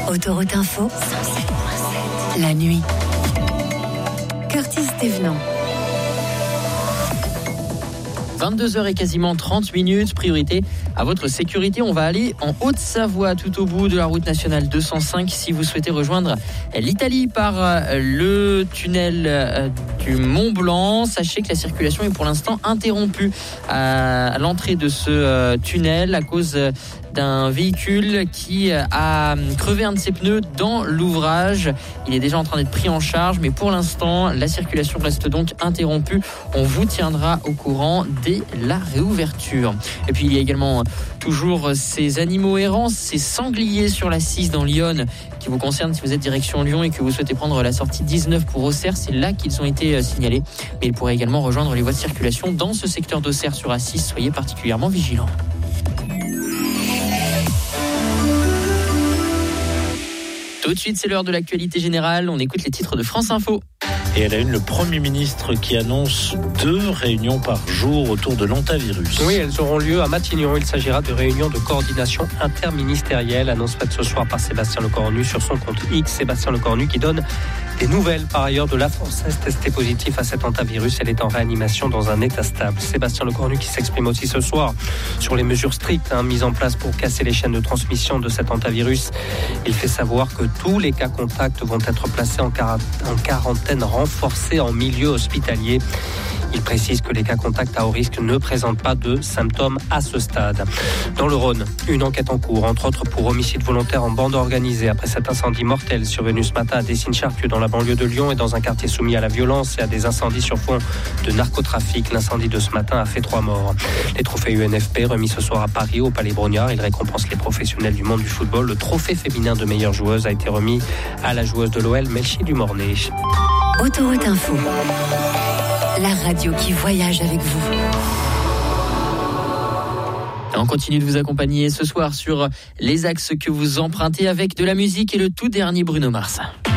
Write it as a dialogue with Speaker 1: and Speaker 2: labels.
Speaker 1: Autoroute Info, la nuit. Curtis Thévenant.
Speaker 2: 22h et quasiment 30 minutes, priorité à votre sécurité. On va aller en Haute-Savoie, tout au bout de la route nationale 205. Si vous souhaitez rejoindre l'Italie par le tunnel du Mont-Blanc, sachez que la circulation est pour l'instant interrompue à l'entrée de ce tunnel à cause d'un véhicule qui a crevé un de ses pneus dans l'ouvrage. Il est déjà en train d'être pris en charge, mais pour l'instant, la circulation reste donc interrompue. On vous tiendra au courant dès la réouverture. Et puis, il y a également toujours ces animaux errants, ces sangliers sur la 6 dans l'Yonne qui vous concernent si vous êtes direction Lyon et que vous souhaitez prendre la sortie 19 pour Auxerre. C'est là qu'ils ont été signalés. Mais ils pourraient également rejoindre les voies de circulation dans ce secteur d'Auxerre sur A6. Soyez particulièrement vigilants. Tout de suite, c'est l'heure de l'actualité générale. On écoute les titres de France Info.
Speaker 3: Et à la une, le Premier ministre qui annonce 2 réunions par jour autour de l'hantavirus.
Speaker 4: Oui, elles auront lieu à Matignon. Il s'agira de réunions de coordination interministérielle. Annonce faite ce soir par Sébastien Lecornu sur son compte X. Sébastien Lecornu qui donne des nouvelles par ailleurs de la Française testée positive à cet hantavirus. Elle est en réanimation dans un état stable. Sébastien Lecornu qui s'exprime aussi ce soir sur les mesures strictes mises en place pour casser les chaînes de transmission de cet hantavirus. Il fait savoir que tous les cas contacts vont être placés en quarantaine renforcée en milieu hospitalier. Il précise que les cas contacts à haut risque ne présentent pas de symptômes à ce stade. Dans le Rhône, une enquête en cours, entre autres pour homicide volontaire en bande organisée après cet incendie mortel survenu ce matin à Dessines-Charpieu dans la banlieue de Lyon et dans un quartier soumis à la violence et à des incendies sur fond de narcotrafic. L'incendie de ce matin a fait 3 morts. Les trophées UNFP remis ce soir à Paris au Palais Brognard. Il récompense les professionnels du monde du football. Le trophée féminin de meilleure joueuse a été remis à la joueuse de l'OL, Melchi Dumornay.
Speaker 1: Autoroute Info, la radio qui voyage avec vous.
Speaker 2: On continue de vous accompagner ce soir sur les axes que vous empruntez avec de la musique et le tout dernier Bruno Mars.